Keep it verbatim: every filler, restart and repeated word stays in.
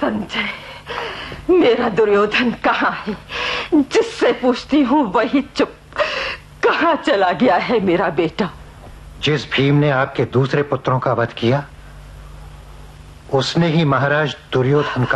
संजय, मेरा दुर्योधन कहाँ है? जिससे पूछती हूँ वही चुप। कहाँ चला गया है मेरा बेटा? जिस भीम ने आपके दूसरे पुत्रों का वध किया, उसने ही महाराज दुर्योधन का